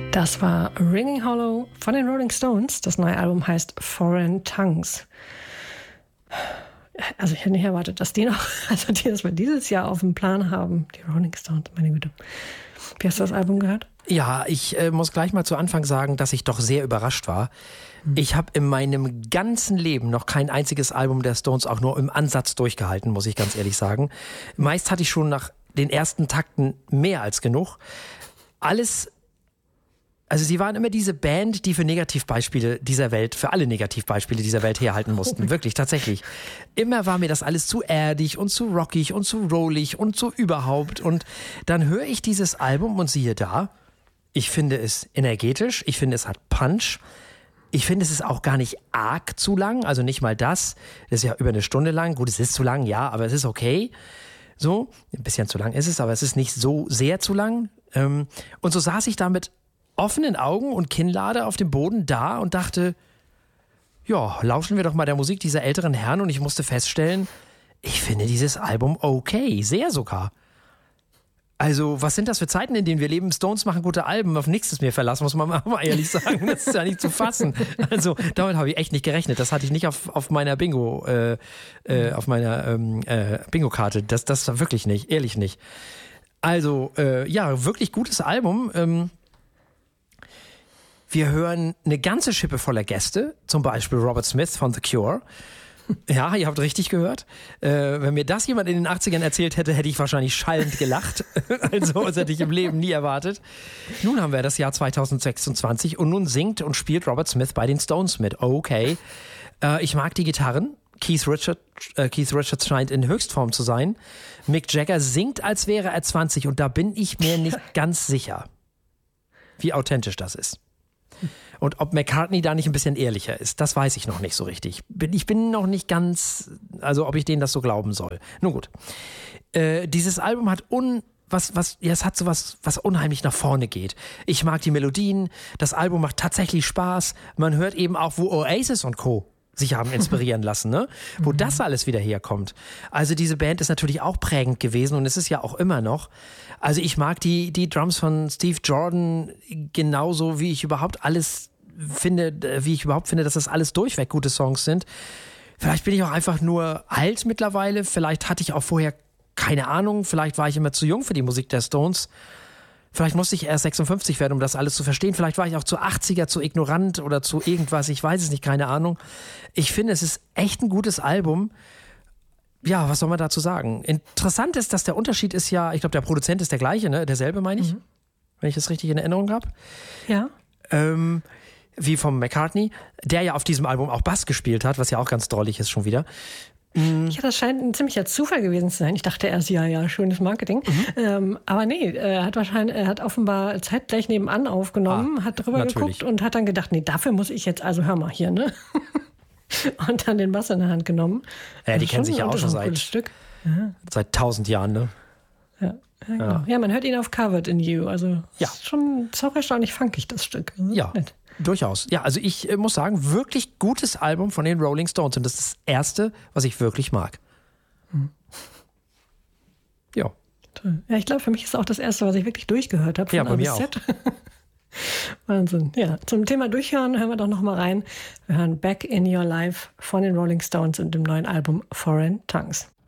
Das war Ringing Hollow von den Rolling Stones. Das neue Album heißt Foreign Tongues. Also ich hätte nicht erwartet, dass die das wir dieses Jahr auf dem Plan haben. Die Rolling Stones, meine Güte. Wie hast du das Album gehört? Ja, ich muss gleich mal zu Anfang sagen, dass ich doch sehr überrascht war. Ich habe in meinem ganzen Leben noch kein einziges Album der Stones auch nur im Ansatz durchgehalten, muss ich ganz ehrlich sagen. Meist hatte ich schon nach den ersten Takten mehr als genug. Also sie waren immer diese Band, die für Negativbeispiele dieser Welt, für alle Negativbeispiele dieser Welt herhalten mussten. Wirklich, tatsächlich. Immer war mir das alles zu erdig und zu rockig und zu rollig und so überhaupt. Und dann höre ich dieses Album und siehe da, ich finde es energetisch, ich finde es hat Punch. Ich finde, es ist auch gar nicht arg zu lang, also nicht mal das. Das ist ja über eine Stunde lang. Gut, es ist zu lang, ja, aber es ist okay. So, ein bisschen zu lang ist es, aber es ist nicht so sehr zu lang. Und so saß ich da mit offenen Augen und Kinnlade auf dem Boden da und dachte, ja, lauschen wir doch mal der Musik dieser älteren Herren. Und ich musste feststellen, ich finde dieses Album okay, sehr sogar. Also, was sind das für Zeiten, in denen wir leben? Stones machen gute Alben, auf nichts ist mir verlassen, muss man mal ehrlich sagen. Das ist ja nicht zu fassen. Also, damit habe ich echt nicht gerechnet. Das hatte ich nicht auf meiner Bingo-Karte. Das war wirklich nicht, ehrlich nicht. Also, ja, wirklich gutes Album. Wir hören eine ganze Schippe voller Gäste, zum Beispiel Robert Smith von The Cure. Ja, ihr habt richtig gehört. Wenn mir das jemand in den 80ern erzählt hätte, hätte ich wahrscheinlich schallend gelacht. Also, das hätte ich im Leben nie erwartet. Nun haben wir das Jahr 2026 und nun singt und spielt Robert Smith bei den Stones mit. Okay. Ich mag die Gitarren. Keith Richards scheint in Höchstform zu sein. Mick Jagger singt, als wäre er 20 und da bin ich mir nicht ganz sicher, wie authentisch das ist. Und ob McCartney da nicht ein bisschen ehrlicher ist, das weiß ich noch nicht so richtig. Ich bin noch nicht ganz, also ob ich denen das so glauben soll. Nun gut. Dieses Album hat es hat sowas, was unheimlich nach vorne geht. Ich mag die Melodien, das Album macht tatsächlich Spaß. Man hört eben auch, wo Oasis und Co. sich haben inspirieren lassen, ne? Wo das alles wieder herkommt. Also diese Band ist natürlich auch prägend gewesen und es ist ja auch immer noch. Also ich mag die Drums von Steve Jordan genauso, wie ich überhaupt finde, dass das alles durchweg gute Songs sind. Vielleicht bin ich auch einfach nur alt mittlerweile, vielleicht hatte ich auch vorher keine Ahnung, vielleicht war ich immer zu jung für die Musik der Stones. Vielleicht musste ich erst 56 werden, um das alles zu verstehen. Vielleicht war ich auch zu 80er, zu ignorant oder zu irgendwas. Ich weiß es nicht, keine Ahnung. Ich finde, es ist echt ein gutes Album. Ja, was soll man dazu sagen? Interessant ist, dass der Unterschied ist ja, ich glaube, der Produzent ist der gleiche, ne? Derselbe, meine ich. Wenn ich das richtig in Erinnerung habe. Ja. Wie vom McCartney, der ja auf diesem Album auch Bass gespielt hat, was ja auch ganz drollig ist schon wieder. Ja, das scheint ein ziemlicher Zufall gewesen zu sein. Ich dachte erst, ja, schönes Marketing. Aber nee, er hat offenbar zeitgleich nebenan aufgenommen, hat drüber geguckt und hat dann gedacht, nee, dafür muss ich jetzt, also hör mal hier, ne? Und dann den Bass in der Hand genommen. Ja, die kennen sich ja auch schon seit 1000 Jahren, ne? Ja, genau. Ja, man hört ihn auf Covered in You. Also ist schon auch erstaunlich funkig, das Stück. Ja, nett. Durchaus. Ja, also ich muss sagen, wirklich gutes Album von den Rolling Stones. Und das ist das erste, was ich wirklich mag. Ja. Toll. Ja, ich glaube, für mich ist auch das erste, was ich wirklich durchgehört habe. Ja, bei mir auch. Wahnsinn. Ja, zum Thema Durchhören hören wir doch noch mal rein. Wir hören Back in Your Life von den Rolling Stones und dem neuen Album Foreign Tongues.